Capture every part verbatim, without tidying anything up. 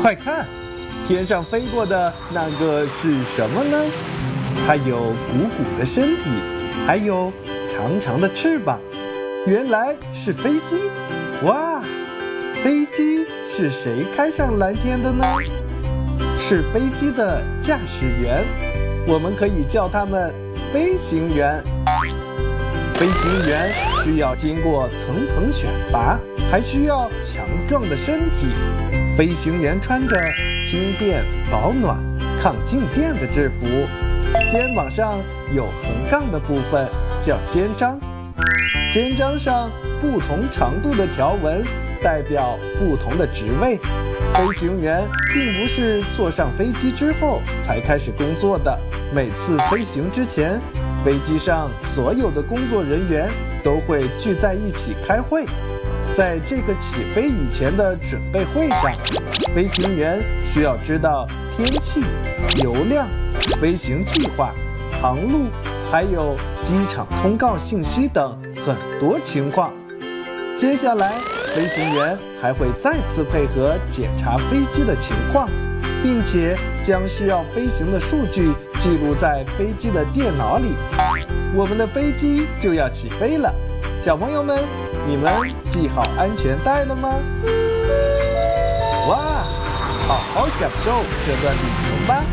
快看，天上飞过的那个是什么呢？它有鼓鼓的身体，还有长长的翅膀，原来是飞机。哇，飞机是谁开上蓝天的呢？是飞机的驾驶员，我们可以叫他们飞行员。飞行员需要经过层层选拔，还需要强壮的身体。飞行员穿着轻便、保暖、抗静电的制服，肩膀上有横杠的部分叫肩章，肩章上不同长度的条纹代表不同的职位。飞行员并不是坐上飞机之后才开始工作的，每次飞行之前，飞机上所有的工作人员都会聚在一起开会。在这个起飞以前的准备会上，飞行员需要知道天气、油量、飞行计划、航路，还有机场通告信息等很多情况。接下来，飞行员还会再次配合检查飞机的情况，并且将需要飞行的数据记录在飞机的电脑里。我们的飞机就要起飞了，小朋友们，你们系好安全带了吗？哇，好好享受这段旅程吧！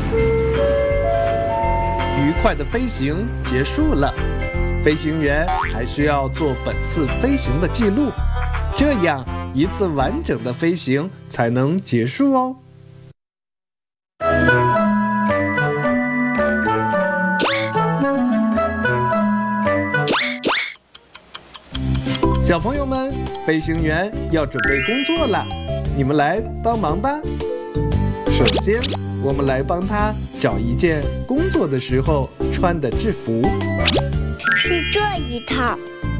愉快的飞行结束了，飞行员还需要做本次飞行的记录，这样一次完整的飞行才能结束哦。小朋友们，飞行员要准备工作了，你们来帮忙吧。首先，我们来帮他找一件工作的时候穿的制服。 是这一套。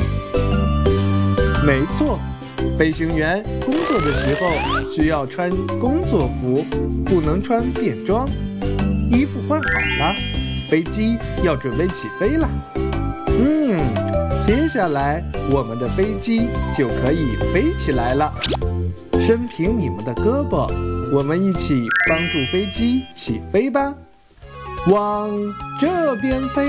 没错，飞行员工作的时候需要穿工作服，不能穿便装。衣服换好了，飞机要准备起飞了。嗯，接下来我们的飞机就可以飞起来了。伸平你们的胳膊，我们一起帮助飞机起飞吧。往这边飞。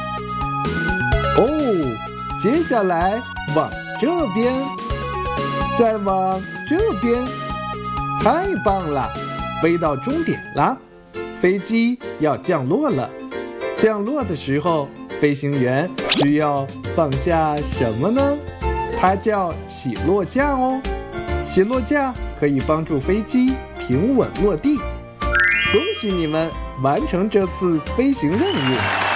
哦，接下来往这边，再往这边。太棒了，飞到终点了。飞机要降落了。降落的时候，飞行员需要放下什么呢？它叫起落架哦。起落架可以帮助飞机平稳落地。恭喜你们完成这次飞行任务。